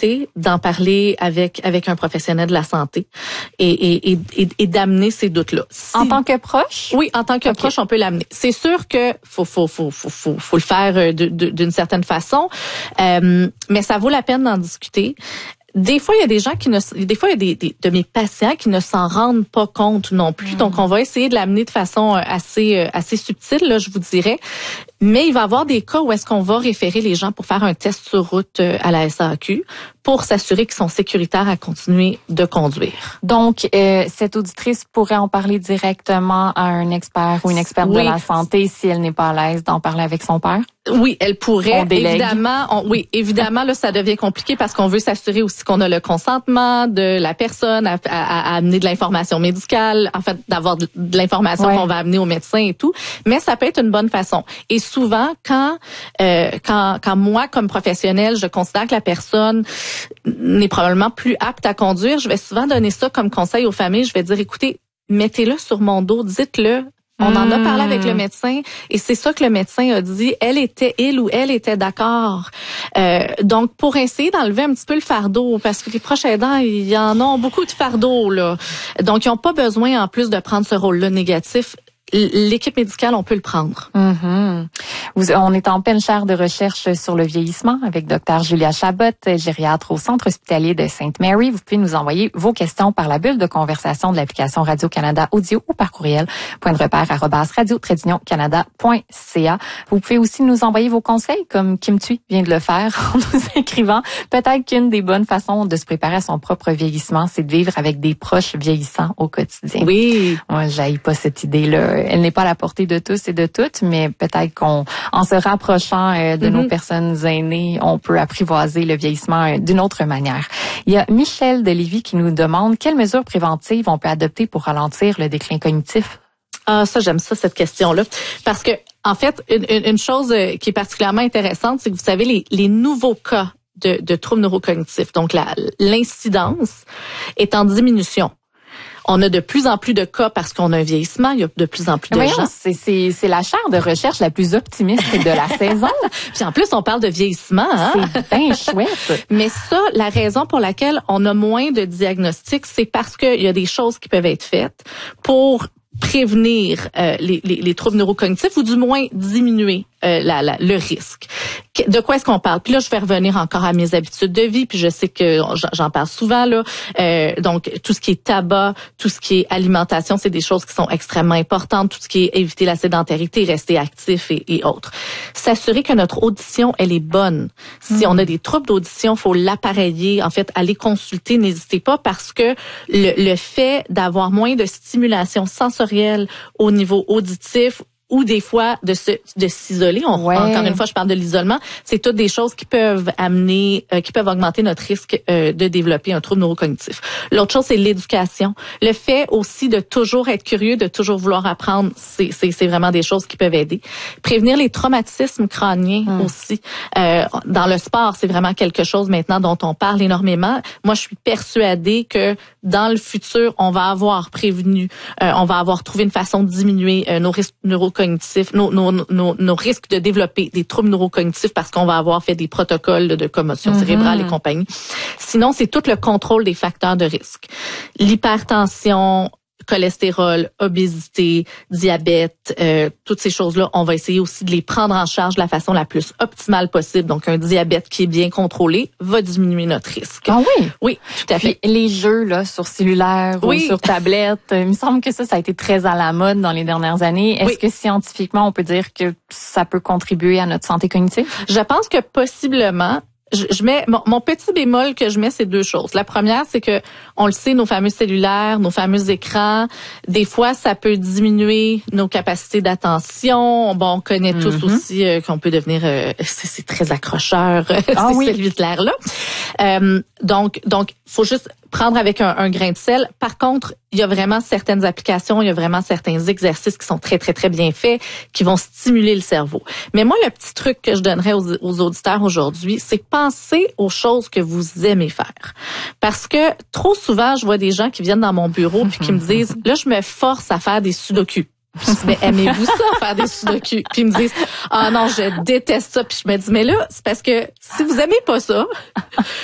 discuter, d'en parler avec un professionnel de la santé et d'amener ces doutes-là. En tant que proche? Oui, en tant que proche, on peut l'amener. C'est sûr que faut le faire d'une certaine façon, mais ça vaut la peine d'en discuter. Des fois, il y a des gens des fois, il y a des de mes patients qui ne s'en rendent pas compte non plus. Donc, on va essayer de l'amener de façon assez subtile, là, je vous dirais. Mais il va y avoir des cas où est-ce qu'on va référer les gens pour faire un test sur route à la SAQ pour s'assurer qu'ils sont sécuritaires à continuer de conduire. Donc, cette auditrice pourrait en parler directement à un expert ou une experte de la santé si elle n'est pas à l'aise d'en parler avec son père? Oui, elle pourrait. On délègue. Évidemment, là, ça devient compliqué parce qu'on veut s'assurer aussi qu'on a le consentement de la personne à amener de l'information médicale, en fait, d'avoir de l'information qu'on va amener au médecin et tout. Mais ça peut être une bonne façon. Et souvent, quand moi, comme professionnelle, je considère que la personne n'est probablement plus apte à conduire, je vais souvent donner ça comme conseil aux familles. Je vais dire, écoutez, mettez-le sur mon dos, dites-le. On en a parlé avec le médecin et c'est ça que le médecin a dit. Il ou elle était d'accord. Donc, pour essayer d'enlever un petit peu le fardeau, parce que les proches aidants, ils en ont beaucoup de fardeau, là. Donc, ils n'ont pas besoin, en plus, de prendre ce rôle-là négatif. L'équipe médicale, on peut le prendre. On est en pleine chaire de recherche sur le vieillissement avec Dr Julia Chabot, gériatre au Centre hospitalier de Sainte-Mary. Vous pouvez nous envoyer vos questions par la bulle de conversation de l'application Radio-Canada Audio ou par courriel @radio-canada.ca. Vous pouvez aussi nous envoyer vos conseils comme Kim Thuy vient de le faire en nous écrivant. Peut-être qu'une des bonnes façons de se préparer à son propre vieillissement, c'est de vivre avec des proches vieillissants au quotidien. Oui. Moi, j'haïs pas cette idée-là. Elle n'est pas à la portée de tous et de toutes, mais peut-être qu'en se rapprochant de nos personnes aînées, on peut apprivoiser le vieillissement d'une autre manière. Il y a Michel de Lévis qui nous demande quelles mesures préventives on peut adopter pour ralentir le déclin cognitif. Ah, ça, j'aime ça, cette question-là. Parce que, en fait, une chose qui est particulièrement intéressante, c'est que vous savez, les nouveaux cas de troubles neurocognitifs, donc l'incidence est en diminution. On a de plus en plus de cas parce qu'on a un vieillissement. Il y a de plus en plus de gens. C'est la chaire de recherche la plus optimiste de la saison. Puis en plus, on parle de vieillissement. Hein? C'est bien chouette. Mais ça, la raison pour laquelle on a moins de diagnostics, c'est parce qu'il y a des choses qui peuvent être faites pour prévenir les troubles neurocognitifs ou du moins diminuer le risque. De quoi est-ce qu'on parle? Puis là, je vais revenir encore à mes habitudes de vie, puis je sais que j'en parle souvent, là. Donc, tout ce qui est tabac, tout ce qui est alimentation, c'est des choses qui sont extrêmement importantes. Tout ce qui est éviter la sédentarité, rester actif et autres. S'assurer que notre audition, elle est bonne. Si on a des troubles d'audition, faut l'appareiller. En fait, aller consulter, n'hésitez pas, parce que le fait d'avoir moins de stimulation sensorielle au niveau auditif ou des fois de s'isoler. Encore une fois, je parle de l'isolement. C'est toutes des choses qui peuvent qui peuvent augmenter notre risque de développer un trouble neurocognitif. L'autre chose, c'est l'éducation. Le fait aussi de toujours être curieux, de toujours vouloir apprendre, c'est vraiment des choses qui peuvent aider. Prévenir les traumatismes crâniens aussi. Dans le sport, c'est vraiment quelque chose maintenant dont on parle énormément. Moi, je suis persuadée que dans le futur, on va avoir prévenu, on va avoir trouvé une façon de diminuer nos risques neurocognitifs, nos risques de développer des troubles neurocognitifs parce qu'on va avoir fait des protocoles de commotion cérébrale et compagnie. Sinon, c'est tout le contrôle des facteurs de risque. L'hypertension, cholestérol, obésité, diabète, toutes ces choses-là, on va essayer aussi de les prendre en charge de la façon la plus optimale possible. Donc, un diabète qui est bien contrôlé va diminuer notre risque. Ah oui? Oui, tout à fait. Puis, les jeux là sur cellulaire ou sur tablette, il me semble que ça a été très à la mode dans les dernières années. Est-ce que scientifiquement, on peut dire que ça peut contribuer à notre santé cognitive? Je pense que possiblement. Je mets mon petit bémol que je mets, c'est deux choses. La première, c'est que on le sait, nos fameux cellulaires, nos fameux écrans, des fois, ça peut diminuer nos capacités d'attention. Bon, on connaît tous aussi qu'on peut devenir, c'est très accrocheur, ces cellulaires-là. Donc, faut juste prendre avec un grain de sel. Par contre, il y a vraiment certaines applications, il y a vraiment certains exercices qui sont très, très, très bien faits, qui vont stimuler le cerveau. Mais moi, le petit truc que je donnerais aux auditeurs aujourd'hui, c'est penser aux choses que vous aimez faire. Parce que trop souvent, je vois des gens qui viennent dans mon bureau puis qui me disent, là, je me force à faire des sudoku. Puis je dis, mais aimez-vous ça, faire des sudoku? Puis ils me disent, ah non, je déteste ça. Puis je me dis, mais là, c'est parce que si vous aimez pas ça,